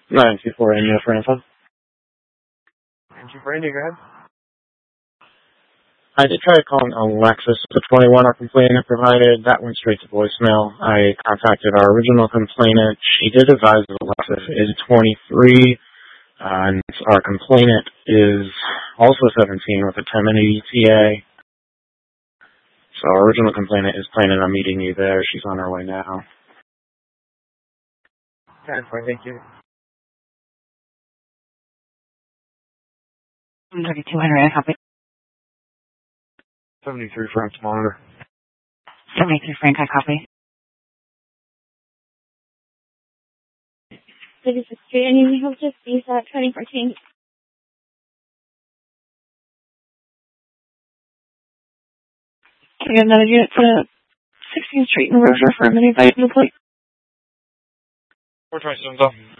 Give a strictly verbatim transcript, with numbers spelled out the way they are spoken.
nine two four India for info. nine two four India, go ahead. I did try calling Alexis, the twenty-one our complainant provided. That went straight to voicemail. I contacted our original complainant. She did advise that Alexis is twenty-three, uh, and our complainant is also seventeen with a ten-minute E T A. So our original complainant is planning on meeting you there. She's on her way now. ten four, thank you. thirty-two hundred, I copy. seventy-three Frank to monitor. seventy-three Frank, I copy. thirty-six Street, I need help just be at twenty fourteen. Can I get another unit to sixteenth Street in Roger for a minute by the plate? four twenty-seven,